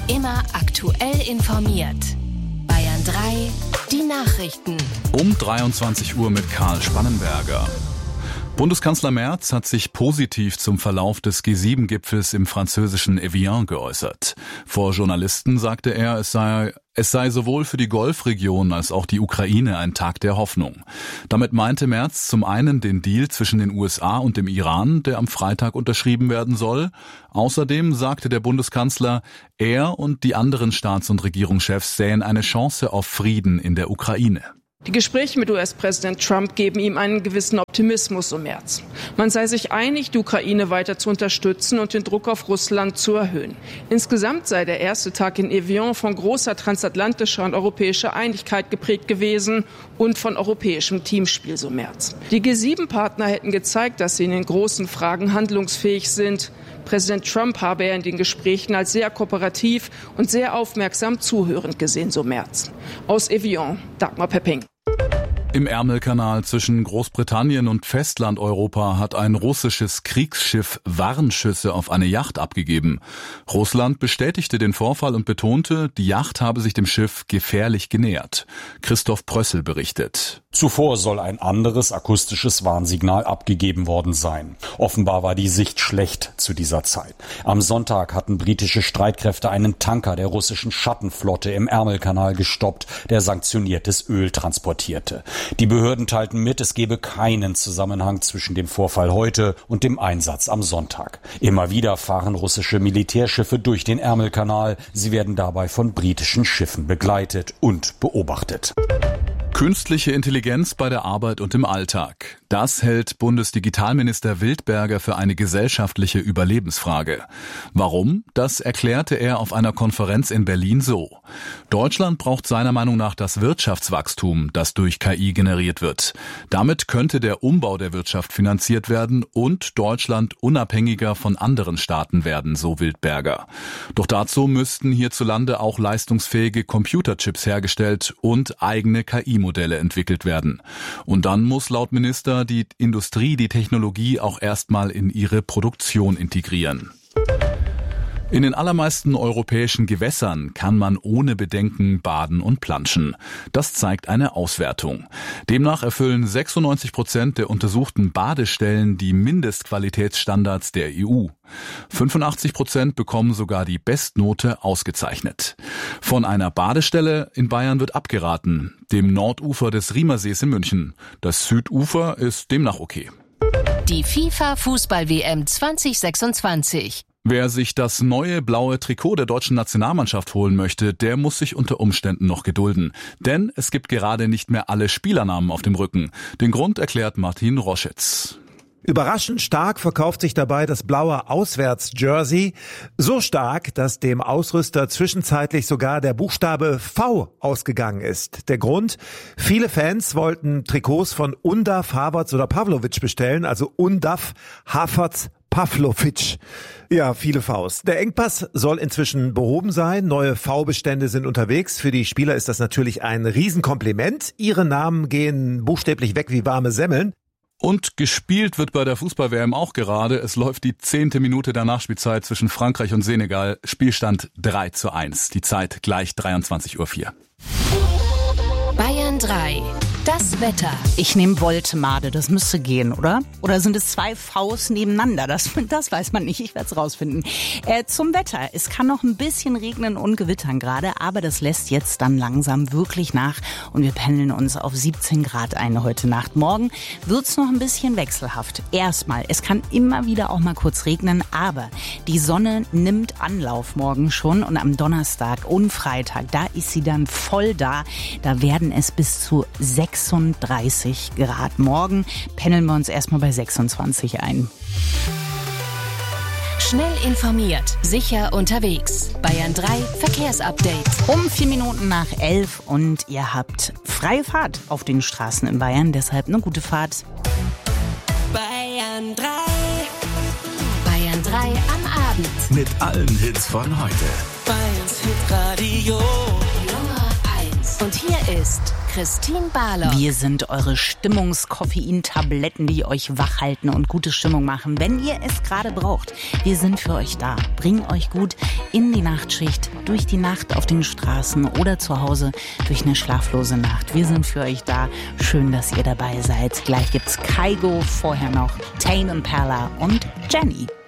Immer aktuell informiert. Bayern 3, die Nachrichten. Um 23 Uhr mit Karl Spannenberger. Bundeskanzler Merz hat sich positiv zum Verlauf des G7-Gipfels im französischen Evian geäußert. Vor Journalisten sagte er, es sei sowohl für die Golfregion als auch die Ukraine ein Tag der Hoffnung. Damit meinte Merz zum einen den Deal zwischen den USA und dem Iran, der am Freitag unterschrieben werden soll. Außerdem sagte der Bundeskanzler, er und die anderen Staats- und Regierungschefs sähen eine Chance auf Frieden in der Ukraine. Die Gespräche mit US-Präsident Trump geben ihm einen gewissen Optimismus, so Merz. Man sei sich einig, die Ukraine weiter zu unterstützen und den Druck auf Russland zu erhöhen. Insgesamt sei der erste Tag in Evian von großer transatlantischer und europäischer Einigkeit geprägt gewesen und von europäischem Teamspiel, so Merz. Die G7-Partner hätten gezeigt, dass sie in den großen Fragen handlungsfähig sind. Präsident Trump habe er in den Gesprächen als sehr kooperativ und sehr aufmerksam zuhörend gesehen, so Merz. Aus Evian, Dagmar Pepping. Im Ärmelkanal zwischen Großbritannien und Festlandeuropa hat ein russisches Kriegsschiff Warnschüsse auf eine Yacht abgegeben. Russland bestätigte den Vorfall und betonte, die Yacht habe sich dem Schiff gefährlich genähert. Christoph Prössel berichtet. Zuvor soll ein anderes akustisches Warnsignal abgegeben worden sein. Offenbar war die Sicht schlecht zu dieser Zeit. Am Sonntag hatten britische Streitkräfte einen Tanker der russischen Schattenflotte im Ärmelkanal gestoppt, der sanktioniertes Öl transportierte. Die Behörden teilten mit, es gebe keinen Zusammenhang zwischen dem Vorfall heute und dem Einsatz am Sonntag. Immer wieder fahren russische Militärschiffe durch den Ärmelkanal. Sie werden dabei von britischen Schiffen begleitet und beobachtet. Künstliche Intelligenz bei der Arbeit und im Alltag. Das hält Bundesdigitalminister Wildberger für eine gesellschaftliche Überlebensfrage. Warum? Das erklärte er auf einer Konferenz in Berlin so. Deutschland braucht seiner Meinung nach das Wirtschaftswachstum, das durch KI generiert wird. Damit könnte der Umbau der Wirtschaft finanziert werden und Deutschland unabhängiger von anderen Staaten werden, so Wildberger. Doch dazu müssten hierzulande auch leistungsfähige Computerchips hergestellt und eigene KI-Modelle entwickelt werden. Und dann muss laut Minister die Industrie die Technologie auch erstmal in ihre Produktion integrieren. In den allermeisten europäischen Gewässern kann man ohne Bedenken baden und planschen. Das zeigt eine Auswertung. Demnach erfüllen 96% der untersuchten Badestellen die Mindestqualitätsstandards der EU. 85% bekommen sogar die Bestnote ausgezeichnet. Von einer Badestelle in Bayern wird abgeraten, dem Nordufer des Riemersees in München. Das Südufer ist demnach okay. Die FIFA-Fußball-WM 2026. Wer sich das neue blaue Trikot der deutschen Nationalmannschaft holen möchte, der muss sich unter Umständen noch gedulden. Denn es gibt gerade nicht mehr alle Spielernamen auf dem Rücken. Den Grund erklärt Martin Roschitz. Überraschend stark verkauft sich dabei das blaue Auswärts-Jersey. So stark, dass dem Ausrüster zwischenzeitlich sogar der Buchstabe V ausgegangen ist. Der Grund? Viele Fans wollten Trikots von Undaf, Havertz oder Pavlovic bestellen, also Undaf, Havertz, Pavlovic. Ja, viele Vs. Der Engpass soll inzwischen behoben sein. Neue V-Bestände sind unterwegs. Für die Spieler ist das natürlich ein Riesenkompliment. Ihre Namen gehen buchstäblich weg wie warme Semmeln. Und gespielt wird bei der Fußball-WM auch gerade. Es läuft die 10. Minute der Nachspielzeit zwischen Frankreich und Senegal. Spielstand 3:1. Die Zeit gleich 23:04 Uhr. Bayern 3. Das Wetter. Ich nehme Voltemade, das müsste gehen, oder? Oder sind es zwei Vs nebeneinander? Das weiß man nicht, ich werde es rausfinden. Zum Wetter. Es kann noch ein bisschen regnen und gewittern gerade, aber das lässt jetzt dann langsam wirklich nach und wir pendeln uns auf 17 Grad ein heute Nacht. Morgen wird's noch ein bisschen wechselhaft. Erstmal, es kann immer wieder auch mal kurz regnen, aber die Sonne nimmt Anlauf morgen schon und am Donnerstag und Freitag, da ist sie dann voll da. Da werden es bis zu 36 Grad. Morgen pendeln wir uns erstmal bei 26 ein. Schnell informiert, sicher unterwegs. Bayern 3 Verkehrsupdate. Um 4 Minuten nach 11 und ihr habt freie Fahrt auf den Straßen in Bayern. Deshalb eine gute Fahrt. Bayern 3. Bayern 3 am Abend. Mit allen Hits von heute. Bayerns Hitradio Nummer 1. Und hier ist Christine Barlock. Wir sind eure Stimmungskoffeintabletten, die euch wach halten und gute Stimmung machen, wenn ihr es gerade braucht. Wir sind für euch da, bringen euch gut in die Nachtschicht, durch die Nacht auf den Straßen oder zu Hause durch eine schlaflose Nacht. Wir sind für euch da. Schön, dass ihr dabei seid. Gleich gibt's Kygo, vorher noch Tame Impala und Jenny.